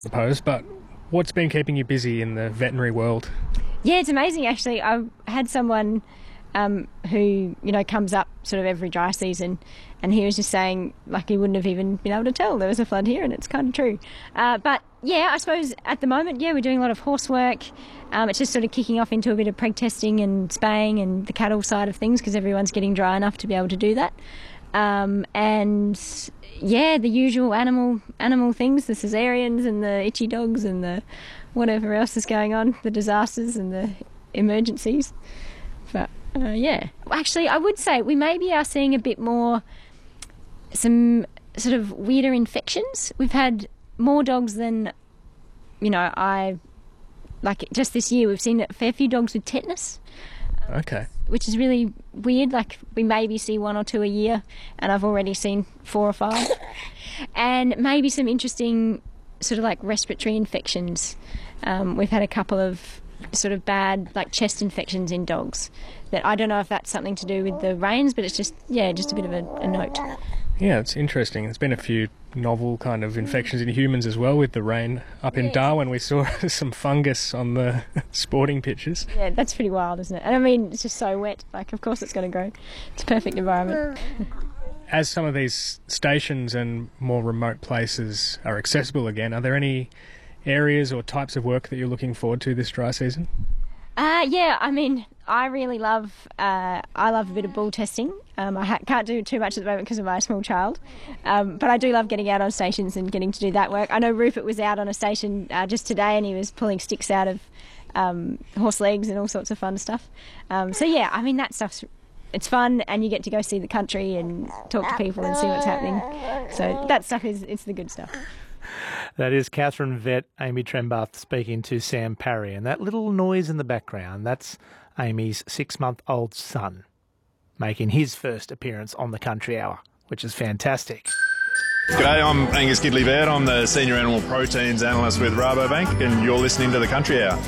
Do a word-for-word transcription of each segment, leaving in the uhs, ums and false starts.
suppose, but what's been keeping you busy in the veterinary world? Yeah, it's amazing actually. I had someone um, who, you know, comes up sort of every dry season, and he was just saying, like, he wouldn't have even been able to tell there was a flood here, and it's kind of true. Uh, but yeah, I suppose at the moment, yeah, we're doing a lot of horse work. Um, it's just sort of kicking off into a bit of preg testing and spaying and the cattle side of things because everyone's getting dry enough to be able to do that. Um, and yeah, the usual animal animal things, the cesareans and the itchy dogs and the whatever else is going on, the disasters and the emergencies. But uh, yeah, actually, I would say we maybe are seeing a bit more some sort of weirder infections. We've had more dogs than, you know, I like just this year. We've seen a fair few dogs with tetanus. Okay. Which is really weird. Like, we maybe see one or two a year, and I've already seen four or five. And maybe some interesting sort of like respiratory infections. Um, we've had a couple of sort of bad like chest infections in dogs that I don't know if that's something to do with the rains, but it's just, yeah, just a bit of a, a note. Yeah, it's interesting. There's been a few novel kind of infections in humans as well with the rain. Up in Yeah. Darwin we saw some fungus on the sporting pitches. Yeah, that's pretty wild, isn't it? And I mean, it's just so wet. Like, of course it's going to grow. It's a perfect environment. As some of these stations and more remote places are accessible again, are there any areas or types of work that you're looking forward to this dry season? Uh, yeah, I mean, I really love, uh, I love a bit of bull testing. Um, I ha- can't do too much at the moment because of my small child, um, but I do love getting out on stations and getting to do that work. I know Rupert was out on a station uh, just today, and he was pulling sticks out of um, horse legs and all sorts of fun stuff. Um, so yeah, I mean, that stuff's, it's fun, and you get to go see the country and talk to people and see what's happening. So that stuff is, it's the good stuff. That is Catherine vet Amy Trembath speaking to Sam Parry. And that little noise in the background, that's Amy's six-month-old son making his first appearance on the Country Hour, which is fantastic. G'day, I'm Angus Gidley-Baird. I'm the Senior Animal Proteins Analyst with Rabobank, and you're listening to the Country Hour.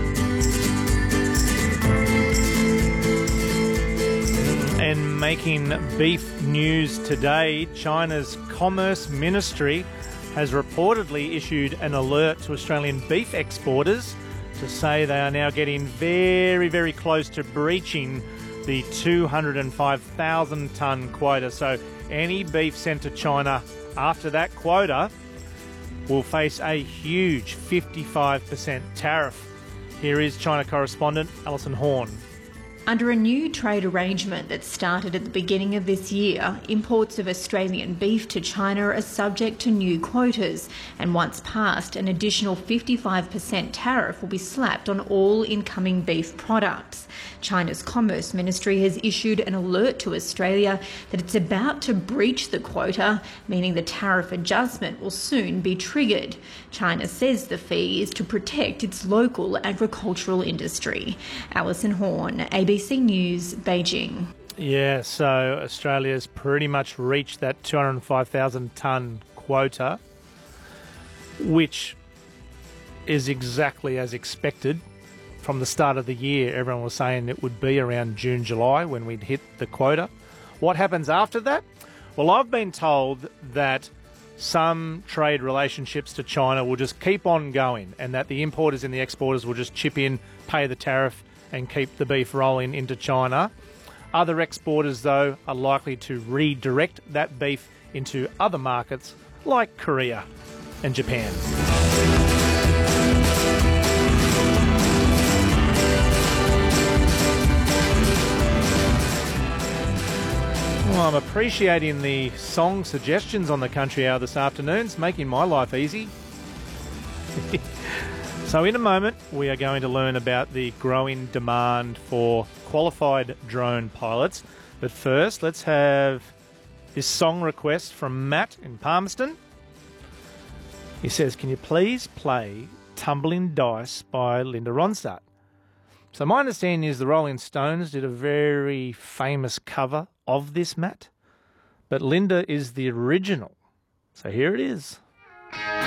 And making beef news today, China's Commerce Ministry has reportedly issued an alert to Australian beef exporters to say they are now getting very, very close to breaching the two hundred five thousand tonne quota. So any beef sent to China after that quota will face a huge fifty-five percent tariff. Here is China correspondent Alison Horn. Under a new trade arrangement that started at the beginning of this year, imports of Australian beef to China are subject to new quotas, and once passed, an additional fifty-five percent tariff will be slapped on all incoming beef products. China's Commerce Ministry has issued an alert to Australia that it's about to breach the quota, meaning the tariff adjustment will soon be triggered. China says the fee is to protect its local agricultural industry. Alison Horn, A B C News, Beijing. Yeah, so Australia's pretty much reached that two hundred five thousand tonne quota, which is exactly as expected. From the start of the year, everyone was saying it would be around June, July when we'd hit the quota. What happens after that? Well, I've been told that some trade relationships to China will just keep on going, and that the importers and the exporters will just chip in, pay the tariff and keep the beef rolling into China. Other exporters, though, are likely to redirect that beef into other markets like Korea and Japan. Well, I'm appreciating the song suggestions on the Country Hour this afternoon. It's making my life easy. So in a moment, we are going to learn about the growing demand for qualified drone pilots. But first, let's have this song request from Matt in Palmerston. He says, can you please play Tumbling Dice by Linda Ronstadt? So my understanding is the Rolling Stones did a very famous cover of this, Matt, but Linda is the original. So here it is.